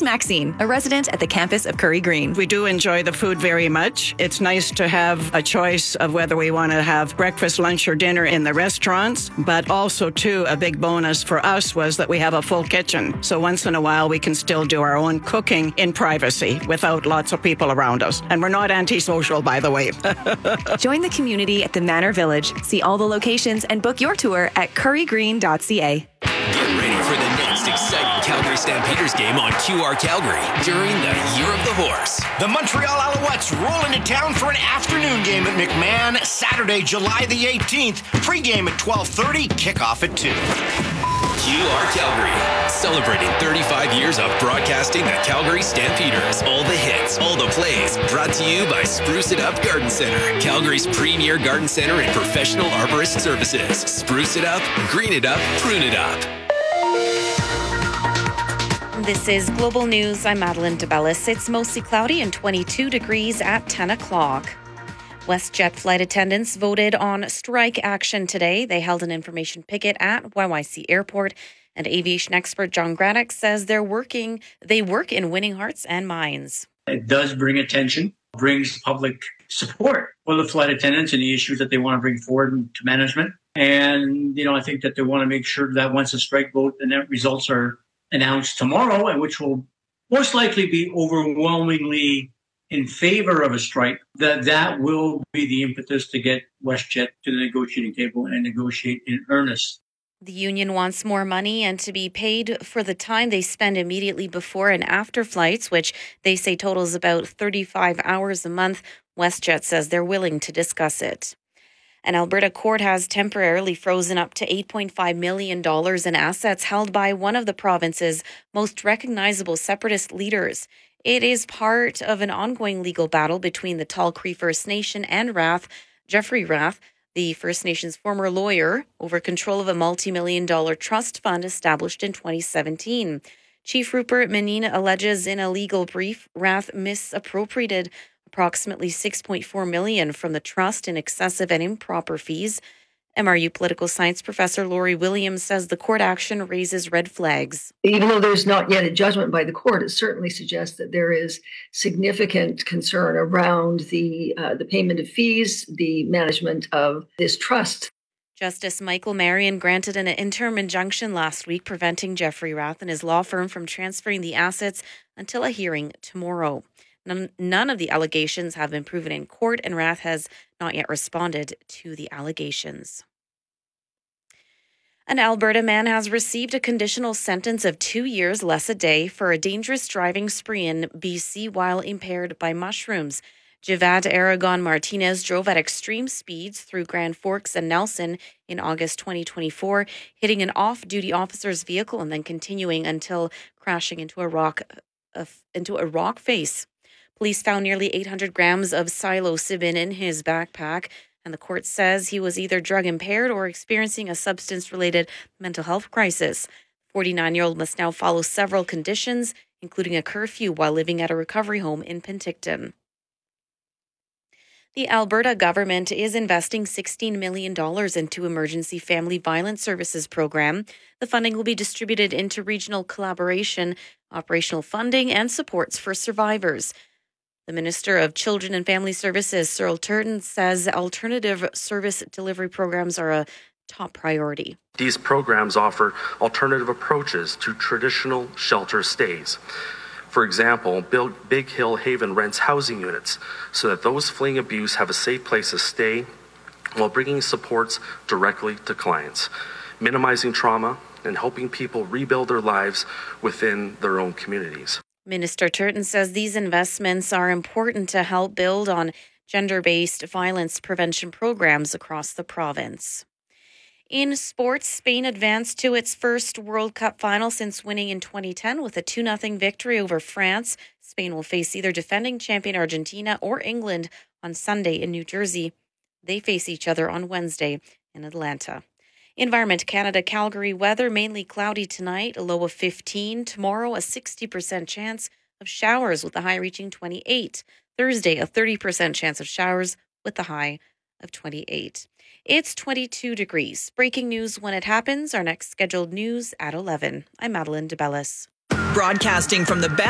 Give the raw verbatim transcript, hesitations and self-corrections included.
Here's Maxine, a resident at the campus of Curry Green. We do enjoy the food very much. It's nice to have a choice of whether we want to have breakfast, lunch, or dinner in the restaurants, but also, too, a big bonus for us was that we have a full kitchen. So once in a while, we can still do our own cooking in privacy without lots of people around us. And we're not antisocial, by the way. Join the community at the Manor Village. See all the locations and book your tour at curry green dot c a. Get ready for the next exciting Calgary Stampeders game on Q R Calgary during the Year of the Horse. The Montreal Alouettes roll into town for an afternoon game at McMahon, Saturday, July the eighteenth. Pre-game at twelve thirty, kickoff at two. Q R Calgary, celebrating thirty-five years of broadcasting the Calgary Stampeders. All the hits, all the plays, brought to you by Spruce It Up Garden Center, Calgary's premier garden center and professional arborist services. Spruce it up, green it up, prune it up. This is Global News. I'm Madeline DeBellis. It's mostly cloudy and twenty-two degrees at ten o'clock. WestJet flight attendants voted on strike action today. They held an information picket at Y Y C Airport, and aviation expert John Graddick says they're working. They work in winning hearts and minds. It does bring attention, brings public support for the flight attendants and the issues that they want to bring forward to management. And, you know, I think that they want to make sure that once the strike vote, the net results are announced tomorrow, and which will most likely be overwhelmingly in favor of a strike, that that will be the impetus to get WestJet to the negotiating table and negotiate in earnest. The union wants more money and to be paid for the time they spend immediately before and after flights, which they say totals about thirty-five hours a month. WestJet says they're willing to discuss it. An Alberta court has temporarily frozen up to eight point five million dollars in assets held by one of the province's most recognizable separatist leaders. It is part of an ongoing legal battle between the Tall Cree First Nation and Rath. Jeffrey Rath, the First Nation's former lawyer, over control of a multi-million dollar trust fund established in twenty seventeen. Chief Rupert Menina alleges in a legal brief Rath misappropriated approximately six point four million dollars from the trust in excessive and improper fees. M R U political science professor Laurie Williams says the court action raises red flags. Even though there's not yet a judgment by the court, it certainly suggests that there is significant concern around the uh, the payment of fees, the management of this trust. Justice Michael Marion granted an interim injunction last week preventing Jeffrey Rath and his law firm from transferring the assets until a hearing tomorrow. None, none of the allegations have been proven in court, and Rath has not yet responded to the allegations. An Alberta man has received a conditional sentence of two years less a day for a dangerous driving spree in B C while impaired by mushrooms. Javad Aragon Martinez drove at extreme speeds through Grand Forks and Nelson in August twenty twenty-four, hitting an off-duty officer's vehicle and then continuing until crashing into a rock, uh, into a rock face. Police found nearly eight hundred grams of psilocybin in his backpack, and the court says he was either drug impaired or experiencing a substance-related mental health crisis. The forty-nine-year-old must now follow several conditions, including a curfew while living at a recovery home in Penticton. The Alberta government is investing sixteen million dollars into Emergency Family Violence Services program. The funding will be distributed into regional collaboration, operational funding, and supports for survivors. The Minister of Children and Family Services, Cyril Turton, says alternative service delivery programs are a top priority. These programs offer alternative approaches to traditional shelter stays. For example, Big Hill Haven rents housing units so that those fleeing abuse have a safe place to stay while bringing supports directly to clients, minimizing trauma and helping people rebuild their lives within their own communities. Minister Turton says these investments are important to help build on gender-based violence prevention programs across the province. In sports, Spain advanced to its first World Cup final since winning in twenty ten with a two nothing victory over France. Spain will face either defending champion Argentina or England on Sunday in New Jersey. They face each other on Wednesday in Atlanta. Environment Canada Calgary weather, mainly cloudy tonight, a low of fifteen. Tomorrow, a sixty percent chance of showers with the high reaching twenty-eight. Thursday, a thirty percent chance of showers with the high of twenty-eight. It's twenty-two degrees. Breaking news when it happens. Our next scheduled news at eleven. I'm Madeline DeBellis. Broadcasting from the